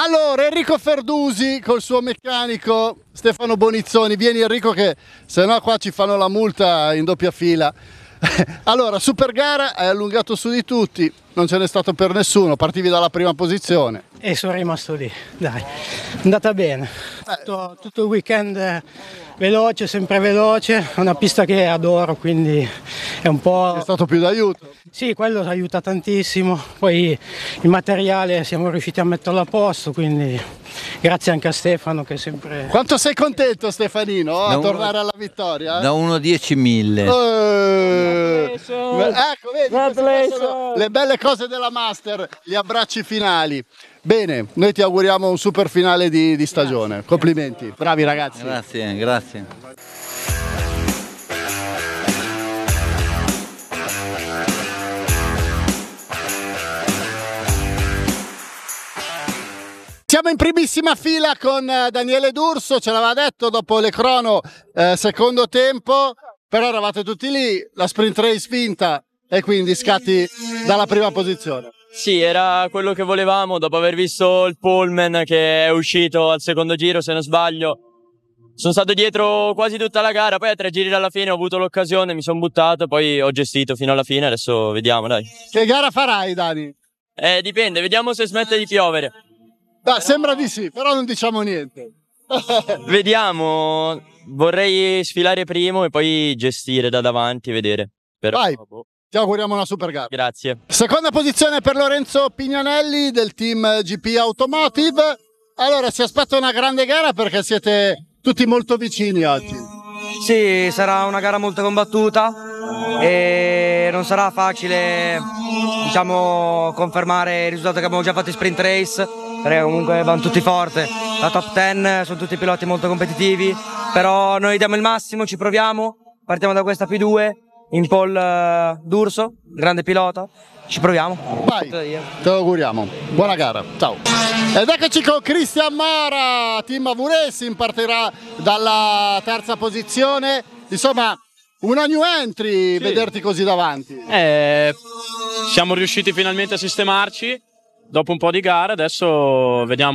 Allora, Enrico Ferdusi col suo meccanico Stefano Bonizzoni. Vieni Enrico, che se no qua ci fanno la multa in doppia fila. Allora, super gara, hai allungato su di tutti, non ce n'è stato per nessuno, partivi dalla prima posizione. E sono rimasto lì, dai, è andata bene. Tutto il weekend veloce, sempre veloce, è una pista che adoro, quindi è un po'... È stato più d'aiuto? Sì, quello aiuta tantissimo, poi il materiale siamo riusciti a metterlo a posto, quindi grazie anche a Stefano che è sempre... Quanto sei contento Stefanino a tornare alla vittoria? Da 1 a 10.000. Ecco, vedi, queste sono le belle cose della Master, gli abbracci finali. Bene, noi ti auguriamo un super finale di stagione, complimenti, bravi ragazzi. Grazie, grazie. Siamo in primissima fila con Daniele D'Urso, ce l'aveva detto dopo le crono secondo tempo, però eravate tutti lì, la sprint race vinta e quindi scatti dalla prima posizione. Sì, era quello che volevamo dopo aver visto il pullman che è uscito al secondo giro, se non sbaglio. Sono stato dietro quasi tutta la gara, poi a 3 giri dalla fine ho avuto l'occasione, mi sono buttato, poi ho gestito fino alla fine, adesso vediamo, dai. Che gara farai, Dani? Dipende, vediamo se smette di piovere. Beh, sembra di sì, però non diciamo niente. Vediamo, vorrei sfilare primo e poi gestire da davanti, vedere. Però, Vai, ti auguriamo una super gara. Grazie. Seconda posizione per Lorenzo Pignanelli del team GP Automotive. Allora, si aspetta una grande gara perché siete tutti molto vicini oggi. Sì, sarà una gara molto combattuta e non sarà facile, diciamo, confermare il risultato che abbiamo già fatto in sprint race, perché comunque vanno tutti forte. La top 10 sono tutti piloti molto competitivi, però noi diamo il massimo, ci proviamo, partiamo da questa P2, in pole D'Urso, grande pilota, ci proviamo. Vai, te lo auguriamo, buona gara, ciao. Ed eccoci con Cristian Mara, team AV Racing, partirà dalla terza posizione, insomma una new entry, sì. Vederti così davanti. Siamo riusciti finalmente a sistemarci dopo un po' di gare, adesso vediamo